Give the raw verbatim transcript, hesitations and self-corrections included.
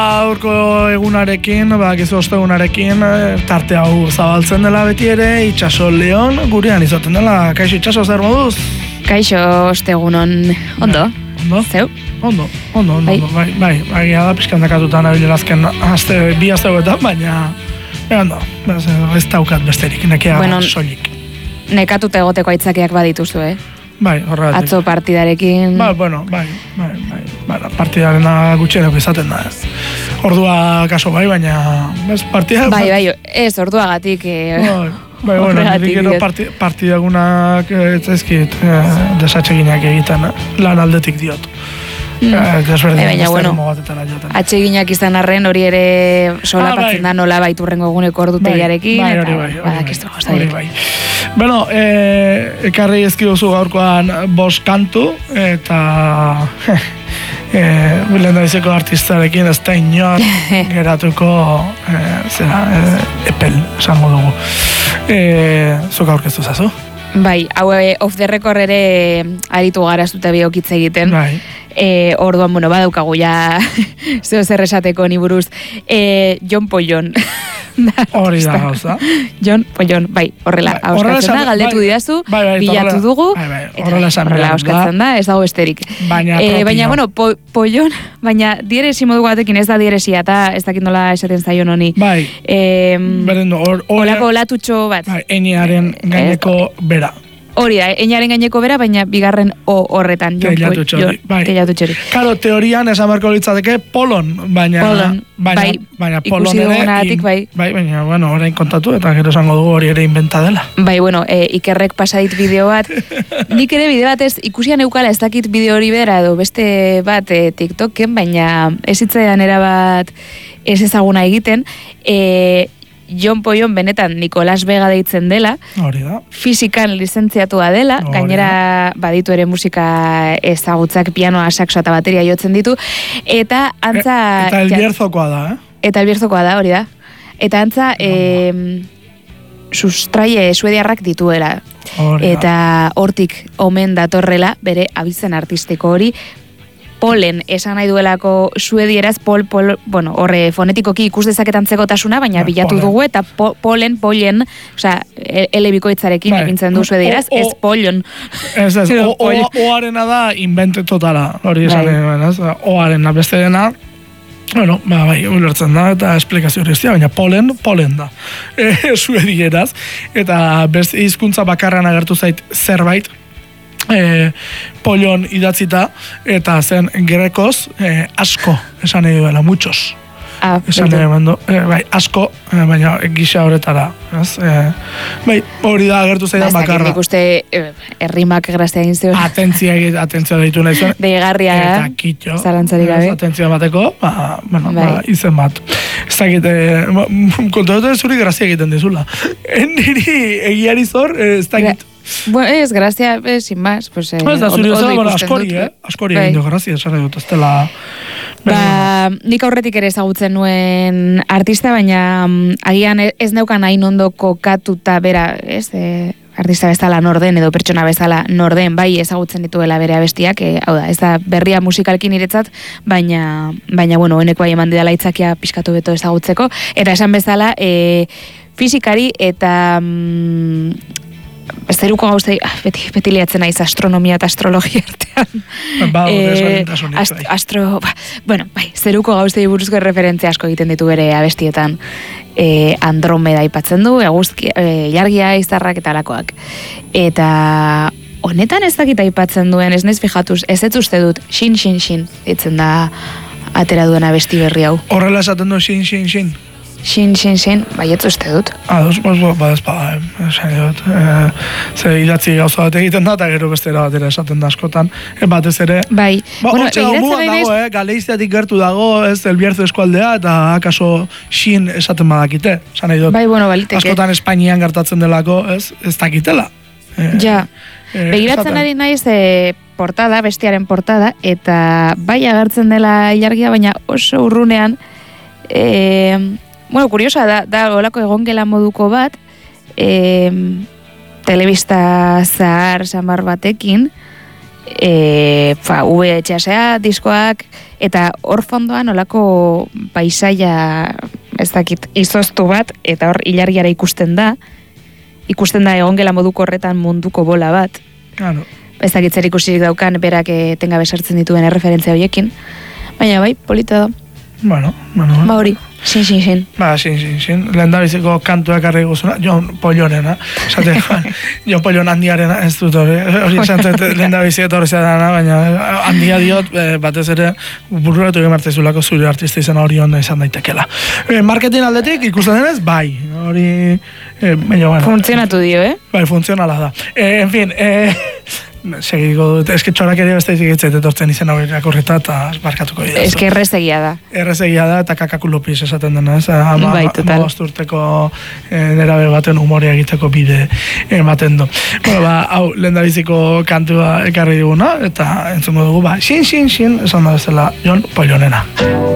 Aurko egunarekin, ba, gizu ostegunarekin, tarte hau zabaltzen dela beti ere, Itxaso Leon, gurean izaten dela. Kaixo, Itxaso, zer moduz? Kaixo, ostegunon, ondo? Ondo? Zeu? Ondo, ondo, ondo, bai, bai, bai, bai, da pixkan dakatutan abilela azken, azte, bi azteuetan, baina, baina, ondo, ez daukat besterik, nekea bueno, soilik. Nekatuta egoteko aitzakiak badituzu, eh? Bai, horregatik. Atzo partidarekin... Ba, bueno, bai, bai, bai, bai, partidarena gutxeneko izaten da, ez. Ordua kaso bai, baina, ez, partida... Bai, bai, ez, orduagatik... Eh, bai, bai, bueno, nirik gero parti, partidagunak ez ezkit eh, desatxeginak egiten, eh? Lan aldetik diot. Mm. Eh, desberdin, e, baina, bueno, atxeginak izan arren hori ere solapatzen ah, bai. Da nola baiturrengo eguneko ordutegiarekin, bai, bai, eta bai, badakiztu hori bai. Bueno, eh, ekarri ezkiduzu gaurkoan bost kantu, eta eh, lehen da izeko artistarekin ez da inor geratuko eh, zera, eh, epel, esango dugu. Eh, Zuk aurkeztu zazu? Bai, hau off the record ere aritu gara zute biokitze egiten. Bai. E, orduan, bueno, badaukagu ja zeo zer esateko ni buruz. E, Jon Pollon. Hori da gauza. Jon Pollon, bai, horrela bai, auskatzen da, galdetu bai, didazu, bai, bai, bilatu dugu, bai, bai, horrela, eta horrela auskatzen da, ez dago esterik. Baina, e, baina bueno, po, Pollon, baina dieresi modu batekin ez da dieresia, eta ez dakit nola esaten zaion honi. Bai, e, berendo, or, or, olako olatutxo bat. Bai, eniaren gaineko bera. Hori da, einaren gaineko bera, baina bigarren o horretan. Teilatu txori. Bai. Teilatu txori. Karo, teorian esan marko litzateke polon, baina... Polon, baina, bai, baina polon ikusi dugunatik, bai. Bai, baina, bueno, orain kontatu, eta gero esango dugu hori ere inventa dela. Bai, bueno, e, Ikerrek pasadit bideo bat. Nik ere bideo bat ez, ikusian eukala ez dakit bideo hori bera edo beste bat e, TikToken, baina ez hitzaidan erabat ez ezaguna egiten. E, Jon Pollon benetan Nicolas Vega deitzen dela, hori da. Fizikan lizentziatua dela, hori gainera baditu ere musika ezagutzak, pianoa, saxoa eta bateria jotzen ditu, eta antza... E, eta elbierzokoa da, eh? Eta elbierzokoa da, hori da. Eta antza, e, sustraie suediarrak dituela. Hori eta hortik omen datorrela, bere abizen artistiko hori, Polen esan nahi duelako suedieraz, pol, pol, bueno, horre fonetikoki ikus dezaketan zegotasuna, baina ba, bilatu polen. Dugu, eta po, polen, polen, osea, ele bikoitzarekin bai. Egintzen du suedieraz, o, o, ez polion. Ez ez, o, o, oarena da invente totala, hori esan bai. Oarena beste dena, bueno, ba, bai, ulertzen da, eta esplikazio hori baina polen, polen da, e, suedieraz, eta beste hizkuntza bakarran agertu zait zerbait, E, Pollon idatzita eta zen grekoz e, asko esan nahi duela, muchos ah, esan nahi mando, e, bai, asko e, baina gisa horretara e, bai, hori da agertu zaidan ba, bakarra nik uste errimak grazia egin zuen atentzia, atentzia deitu nahi zuen deigarria eta kitxo zarantzarik gabe atentzia bateko ba, bueno, bai. ba, izen bat ez dakit kontuetan zuri grazia egiten dizula niri egiari zor ez dakit bueno, ez, grazia, eh, sin más, pues... Eh, ez da, zuri ez da, bueno, askori, eh? Askori egin du, grazia, esan dut, ez dela... Ba, nik aurretik ere ezagutzen nuen artista, baina um, agian ez neukan hain ondo kokatuta bera, ez, eh, artista bezala norden edo pertsona bezala norden, bai ezagutzen dituela bere abestiak, eh, hau da, ez da berria musikalkin niretzat, baina, baina, bueno, honeko bai eman didala itzakia pixkatu beto ezagutzeko, eta esan bezala, eh, fizikari eta... Mm, zeruko gauzei, ah, beti, beti liatzen naiz astronomia eta astrologia artean. Ba, e, ast, astro, ba, bueno, bai, zeruko gauzei buruzko referentzia asko egiten ditu bere abestietan. E, Andromeda aipatzen du, eguzki, e, jargia, izarrak eta alakoak. Eta honetan ez dakit aipatzen duen, ez naiz fijatuz, ez ez uste dut, xin, xin, xin, ditzen da atera duen abesti berri hau. Horrela esaten du xin, xin, xin. Xin, xin, xin, baietzu uste dut. Ados, ba, ez bada, esan dut. Ze idatzi gauza bat egiten da, eta gero bestera batera esaten da askotan. E, batez ere... Bai. Ba, bueno, hortxe mugan dago, eh? Galeiziatik gertu dago, ez, Elbierzo eskualdea, eta akaso xin esaten badakite. Esan nahi dut. Bai, bueno, baliteke. Askotan Espainian gertatzen delako, ez, ez dakitela. E, ja. E, Begiratzen ari naiz e, portada, bestiaren portada, eta bai agertzen dela ilargia, baina oso urrunean... E, Bueno, kuriosa da, da olako egongela moduko bat, e, telebista zahar samar batekin, e, fa, V H S-a, diskoak, eta hor fondoan olako paisaia, ez dakit, izoztu bat, eta hor ilargiara ikusten da, ikusten da egon gela moduko horretan munduko bola bat. Claro. Ez dakit zer ikusirik daukan, berak etengabe sartzen dituen erreferentzia horiekin. Baina bai, polita da. Bueno, bueno. Ba hori, sin, sin, sin. Ba, sin, sin, sin. Lehen da biziko kantuak arri guzuna, Jon Pollonena. Zate, Jon Pollon handiarena ez dut hori. Hori esantzat, lehen da biziko hori zedana, baina handia diot, batez ere, bururatu egin martezulako zure artista izan hori onda izan daitekela. E, marketing aldetik, ikusten denez, bai. Hori, e, baina, bueno. Funtzionatu dio, eh? Bai, funtzionala da. E, en fin, e, segiko dut, eske txorak ere beste izikitzet etortzen izan hau irakurrita eta barkatuko dira. Eske errezegia da. Errezegia da eta kakakulopiz esaten dena, ez? Ama, bai, total. Ama urteko e, nerabe baten umorea egiteko bide ematen du. Bueno, ba, hau, lehendabiziko kantua ekarri diguna, eta entzungo dugu, ba, xin, xin, xin, esan da bezala, Jon Pollonena.